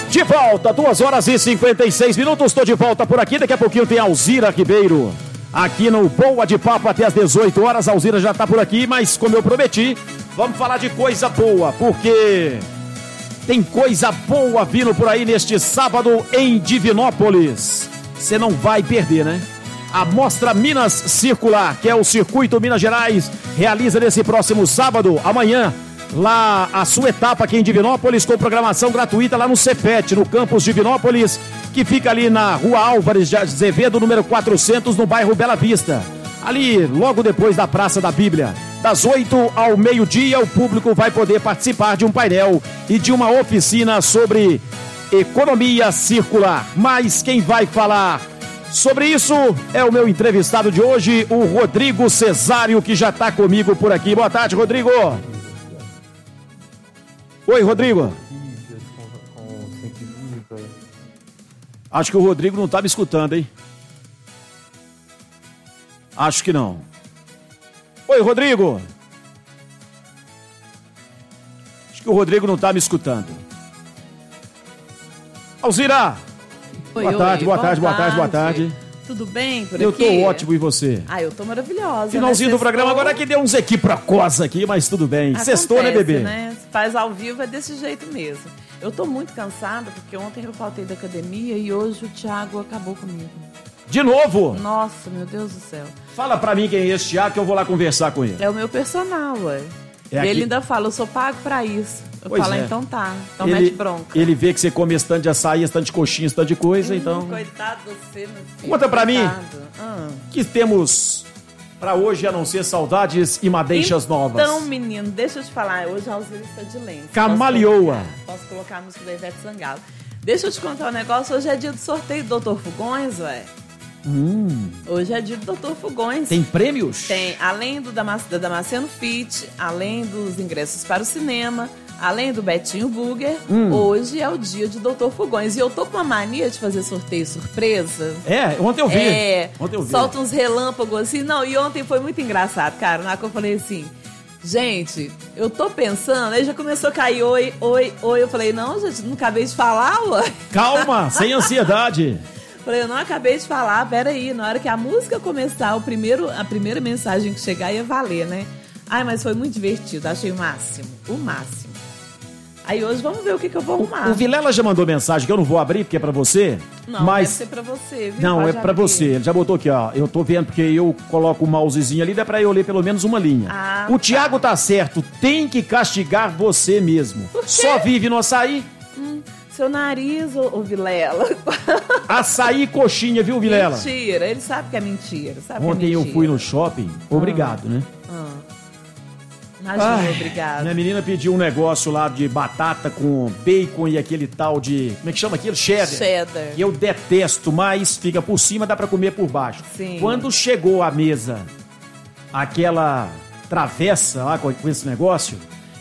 De volta, 2h56. Estou de volta por aqui. Daqui a pouquinho tem Alzira Ribeiro aqui no Boa de Papo até as 18 horas. A Alzira já está por aqui, mas como eu prometi, vamos falar de coisa boa, porque tem coisa boa vindo por aí neste sábado em Divinópolis. Você não vai perder, né? A Mostra Minas Circular, que é o Circuito Minas Gerais, realiza nesse próximo sábado, amanhã, lá a sua etapa aqui em Divinópolis, com programação gratuita lá no Cefet, no campus Divinópolis, que fica ali na Rua Álvares de Azevedo, número 400, no bairro Bela Vista. Ali, logo depois da Praça da Bíblia. Das 8 ao meio-dia, o público vai poder participar de um painel e de uma oficina sobre economia circular. Mas quem vai falar sobre isso é o meu entrevistado de hoje, o Rodrigo Cesário, que já está comigo por aqui. Boa tarde, Rodrigo. Oi, Rodrigo. Acho que o Rodrigo não está me escutando, hein? Acho que não. Oi, Rodrigo. Acho que o Rodrigo não está me escutando. Alzira. Oi, boa tarde. Tudo bem por aqui? Eu tô ótimo, e você? Eu tô maravilhosa. Finalzinho do programa, agora que deu uns equiprocós aqui, mas tudo bem. Sextou, né, bebê? Né? Se faz ao vivo é desse jeito mesmo. Eu tô muito cansada, porque ontem eu faltei da academia e hoje o Thiago acabou comigo. De novo? Nossa, meu Deus do céu. Fala pra mim quem é esse Thiago, que eu vou lá conversar com ele. É o meu personal, ué. Ele ainda fala, eu sou pago pra isso. Eu falo, então tá. Então mete bronca. Ele vê que você come esse tanto de açaí, esse tanto de coxinha, esse tanto de coisa, então... Coitado de você, meu filho. Conta pra mim, que temos pra hoje, a não ser saudades e madeixas novas. Então, menino, deixa eu te falar. Hoje a Alzira está de lenço. Camaleoa. Posso colocar a música da Ivete Sangalo. Deixa eu te contar um negócio. Hoje é dia do sorteio do Dr. Fugões, ué. Hoje é dia do Dr. Fugões. Tem prêmios? Tem, além da Damasceno Fit, além dos ingressos para o cinema, além do Betinho Burger, hoje é o dia de Dr. Fugões. E eu tô com uma mania de fazer sorteio surpresa. Ontem eu vi. Solta uns relâmpagos assim. Não, e ontem foi muito engraçado, cara. Na hora que eu falei assim, gente, eu tô pensando, aí já começou a cair oi. Eu falei, não, gente, não acabei de falar, ué. Calma, sem ansiedade. Falei, eu não acabei de falar, peraí, na hora que a música começar, a primeira mensagem que chegar ia valer, né? Mas foi muito divertido, achei o máximo. Aí hoje vamos ver o que eu vou arrumar. O Vilela já mandou mensagem que eu não vou abrir, porque é pra você. Não, mas... deve ser pra você, viu? Não, pode é pra abrir. você. Ele já botou aqui, ó. Eu tô vendo, porque eu coloco o mousezinho ali, dá pra eu ler pelo menos uma linha. O Thiago tá certo, tem que castigar você mesmo. Por quê? Só vive no açaí. Seu nariz, ô Vilela. Açaí e coxinha, viu, Vilela? Mentira, ele sabe que é mentira. Ontem eu fui no shopping, obrigado, né? Imagina, obrigado. Minha menina pediu um negócio lá de batata com bacon e aquele tal de... Como é que chama aquilo? Cheddar. Que eu detesto, mas fica por cima, dá pra comer por baixo. Sim. Quando chegou à mesa aquela travessa lá com esse negócio,